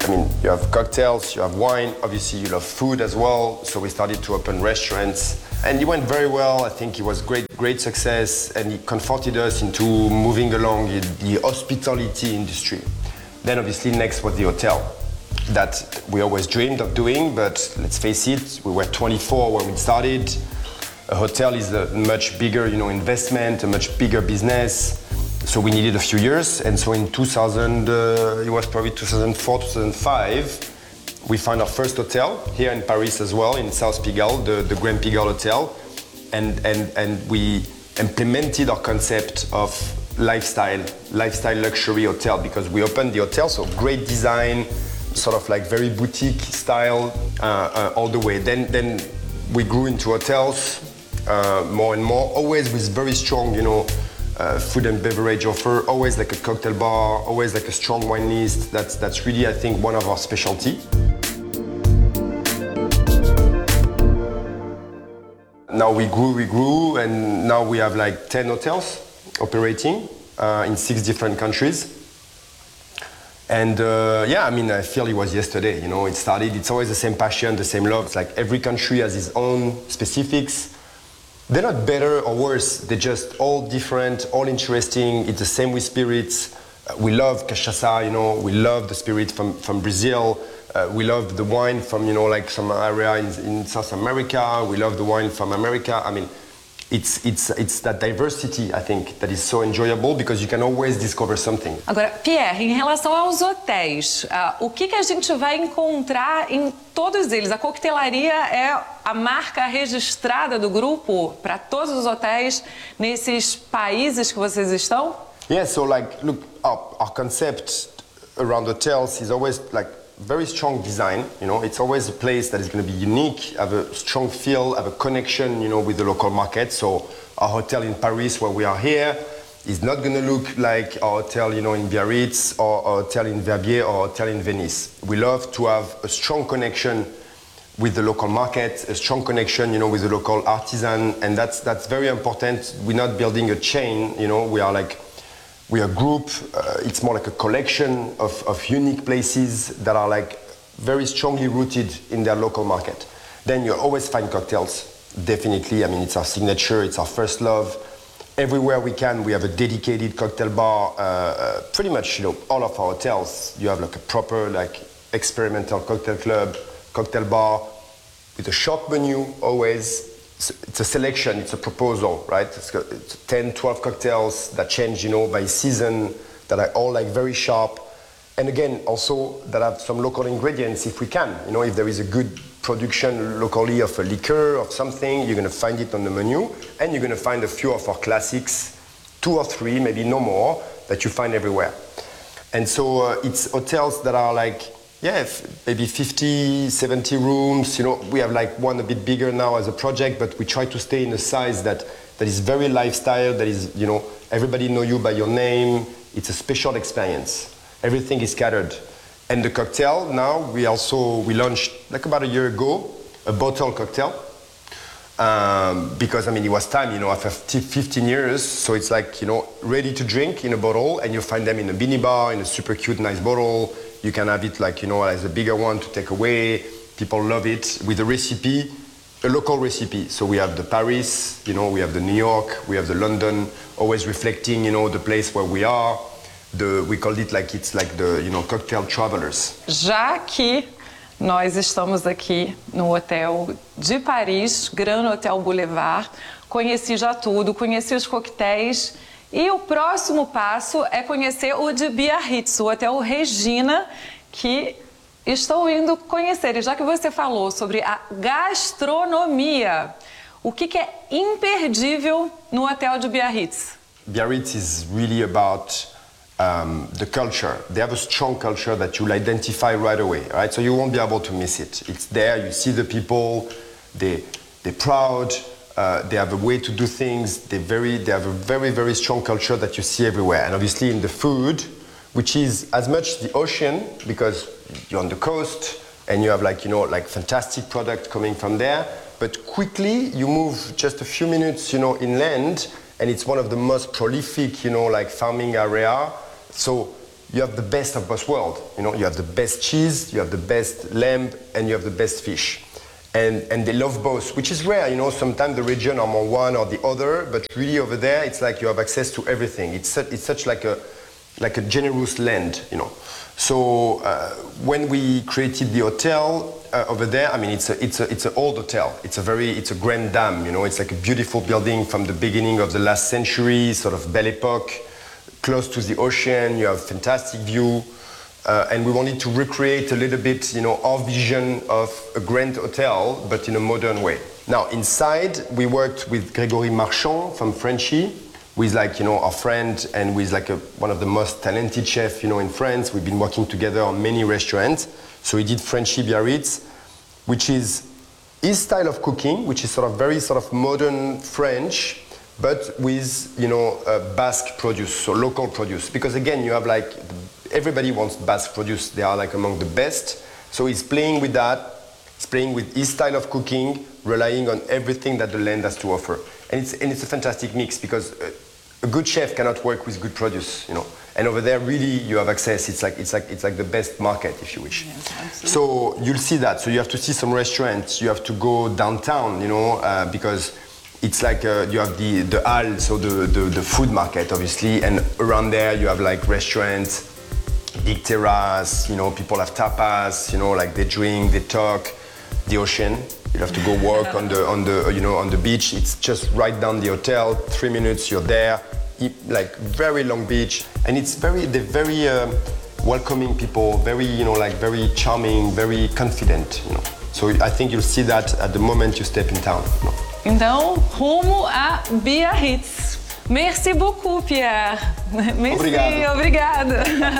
I mean, you have cocktails, you have wine, obviously you love food as well, so we started to open restaurants. And it went very well. I think it was great success, and it comforted us into moving along in the hospitality industry. Then obviously next was the hotel that we always dreamed of doing, but let's face it, we were 24 when we started. A hotel is a much bigger, investment, a much bigger business. So we needed a few years, and so in 2000, it was probably 2004, 2005, we found our first hotel here in Paris as well, in South Pigalle, the Grand Pigalle Hotel, and we implemented our concept of lifestyle luxury hotel, because we opened the hotel, so great design, sort of like very boutique style all the way. Then we grew into hotels more and more, always with very strong, food and beverage offer, always like a cocktail bar, always like a strong wine list. That's really, I think, one of our specialty. Now we grew, and now we have like 10 hotels operating in 6 different countries. And I feel it was yesterday, it started, it's always the same passion, the same love. It's like every country has its own specifics. They're not better or worse, they're just all different, all interesting. It's the same with spirits. We love cachaça, we love the spirit from Brazil. We love the wine from, like some area in South America. We love the wine from America. I mean, it's that diversity, I think, that is so enjoyable, because you can always discover something. Agora, Pierre, em relação aos hotéis, o que a gente vai encontrar em todos eles? A coquetelaria é a marca registrada do grupo para todos os hotéis nesses países que vocês estão? Yeah, so look, our concept around hotels is always very strong design, it's always a place that is going to be unique, have a strong feel, have a connection, with the local market. So our hotel in Paris, where we are here, is not going to look like our hotel, in Biarritz, or our hotel in Verbier, or our hotel in Venice. We love to have a strong connection with the local market, a strong connection, with the local artisan, and that's very important. We're not building a chain, we're a group, it's more like a collection of unique places that are very strongly rooted in their local market. Then you always find cocktails, definitely. I mean, it's our signature, it's our first love. Everywhere we can, we have a dedicated cocktail bar. Pretty much, all of our hotels, you have a proper experimental cocktail club, cocktail bar, with a short menu always. It's a selection, it's a proposal, right? It's 10, 12 cocktails that change, by season, that are all very sharp. And again, also that have some local ingredients if we can. If there is a good production locally of a liquor, of something, you're going to find it on the menu. And you're going to find a few of our classics, 2 or 3, maybe no more, that you find everywhere. And so it's hotels that are maybe 50, 70 rooms. We have one a bit bigger now as a project, but we try to stay in a size that is very lifestyle, that is, everybody know you by your name. It's a special experience. Everything is catered. And the cocktail, now, we launched, about a year ago, a bottle cocktail. Because, it was time, after 15 years, so it's ready to drink in a bottle, and you find them in a mini bar, in a super cute, nice bottle. You can have it as a bigger one to take away. People love it with a recipe, a local recipe. So we have the Paris, we have the New York, we have the London, always reflecting, the place where we are. We called it it's the, cocktail travelers. Já que nós estamos aqui no hotel de Paris, Grand Hotel Boulevard, conheci já tudo, conheci os coquetéis. E o próximo passo é conhecer o de Biarritz, o Hotel Regina, que estou indo conhecer. E já que você falou sobre a gastronomia, o que é imperdível no Hotel de Biarritz? Biarritz is really about the culture. They have a strong culture that you'll identify right away, right? So you won't be able to miss it. It's there, you see the people, they're proud. They have a way to do things. They have a very, very strong culture that you see everywhere. And obviously in the food, which is as much the ocean, because you're on the coast and you have fantastic product coming from there. But quickly you move just a few minutes, inland, and it's one of the most prolific, farming area. So you have the best of both worlds. You know, you have the best cheese, you have the best lamb, and you have the best fish. And they love both, which is rare. You know, sometimes the region are more one or the other, but really over there, it's like you have access to everything. It's such like a generous land, you know. So when we created the hotel over there, I mean, it's an old hotel. It's a grand dame, you know. It's like a beautiful building from the beginning of the last century, sort of Belle Epoque, close to the ocean. You have fantastic view. And we wanted to recreate a little bit, you know, our vision of a grand hotel, but in a modern way. Now, inside, we worked with Grégory Marchand from Frenchy, who is like, you know, our friend and who is like one of the most talented chefs, you know, in France. We've been working together on many restaurants. So he did Frenchy Biarritz, which is his style of cooking, which is sort of very sort of modern French, but with, you know, Basque produce, so local produce. Because again, you have like, everybody wants Basque produce. They are like among the best. So he's playing with that. He's playing with his style of cooking, relying on everything that the land has to offer. And it's a fantastic mix because a good chef cannot work with good produce, you know. And over there, really, you have access. It's like the best market, if you wish. Yes, so you'll see that. So you have to see some restaurants. You have to go downtown, you know, because it's like you have the Halles, so the food market, obviously, and around there you have like restaurants, big terrace, you know, people have tapas, you know, like they drink, they talk, the ocean. You have to go walk on the beach. It's just right down the hotel. 3 minutes, you're there. Like very long beach, and they're very welcoming people. Very, you know, like very charming, very confident. You know. So I think you'll see that at the moment you step in town. You know. Então, rumo a Biarritz. Merci beaucoup, Pierre. Merci, Obrigado. obrigada.